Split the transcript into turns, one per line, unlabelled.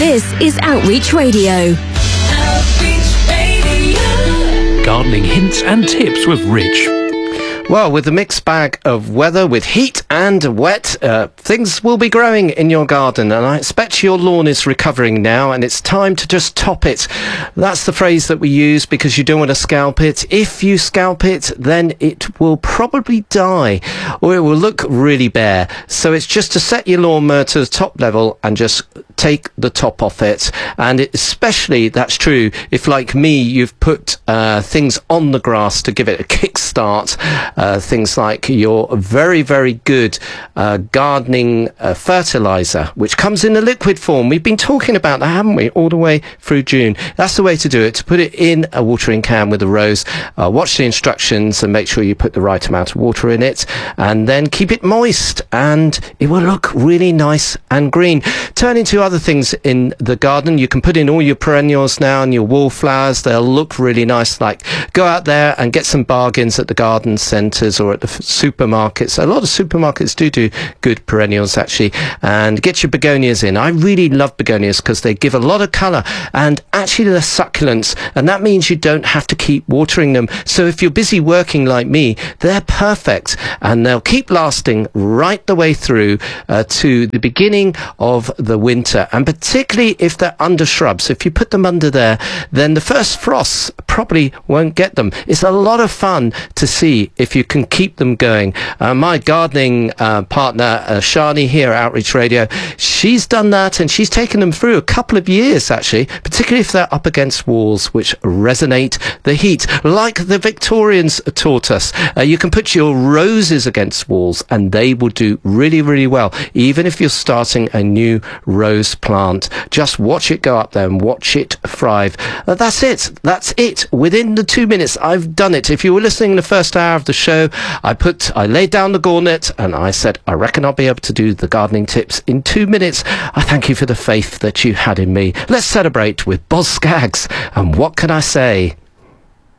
This is Outreach Radio.
Outreach Radio.
Gardening hints and tips with Rich.
Well, with a mixed bag of weather, with heat and wet, things will be growing in your garden, and I expect your lawn is recovering now, and it's time to just top it. That's the phrase that we use because you don't want to scalp it. If you scalp it, then it will probably die, or it will look really bare. So it's just to set your lawnmower to the top level and just take the top off it. And especially that's true if, like me, you've put things on the grass to give it a kickstart. Things like your very, very good gardening fertilizer, which comes in a liquid form. We've been talking about that, haven't we, all the way through June. That's the way to do it, to put it in a watering can with a rose. Watch the instructions and make sure you put the right amount of water in it, and then keep it moist, and it will look really nice and green. Turn into other things in the garden. You can put in all your perennials now and your wallflowers. They'll look really nice. Like, go out there and get some bargains at the garden centres or at the supermarkets. A lot of supermarkets do good perennials, actually. And get your begonias in. I really love begonias because they give a lot of colour, and actually they're succulents, and that means you don't have to keep watering them. So if you're busy working like me, they're perfect, and they'll keep lasting right the way through to the beginning of the winter, and particularly if they're under shrubs. If you put them under there, then the first frosts probably won't get them. It's a lot of fun to see if you can keep them going. My gardening partner, Shani here at Outreach Radio, she's done that, and she's taken them through a couple of years, actually, particularly if they're up against walls which resonate the heat, like the Victorians taught us. You can put your roses against walls and they will do really, really well, even if you're starting a new rose plant. Just watch it go up there and watch it thrive. That's it. Within the 2 minutes, I've done it. If you were listening the first hour of the show, I laid down the gauntlet and I said, I reckon I'll be able to do the gardening tips in 2 minutes. I thank you for the faith that you had in me. Let's celebrate with Boz Scaggs, and what can I say?